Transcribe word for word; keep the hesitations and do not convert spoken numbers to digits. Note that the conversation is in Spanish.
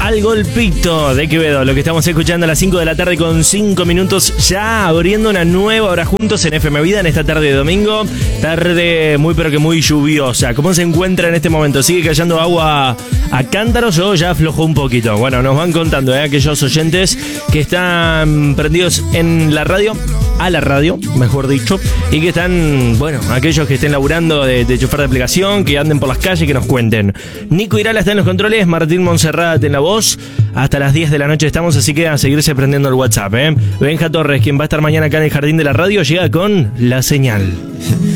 Al golpito de Quevedo, lo que estamos escuchando a las cinco de la tarde con cinco minutos, ya abriendo una nueva hora juntos en F M Vida en esta tarde de domingo, tarde muy pero que muy lluviosa. ¿Cómo se encuentra en este momento? ¿Sigue cayendo agua a cántaros o ya aflojó un poquito? Bueno, nos van contando ¿eh? aquellos oyentes que están prendidos en la radio, a la radio, mejor dicho, y que están, bueno, aquellos que estén laburando de, de chofer de aplicación, que anden por las calles, que nos cuenten. Nico Irala está en los controles, Martín Monserrat en la voz. Hasta las diez de la noche estamos, así que a seguirse prendiendo el WhatsApp, ¿eh? Benja Torres, quien va a estar mañana acá en el Jardín de la Radio, llega con La Señal.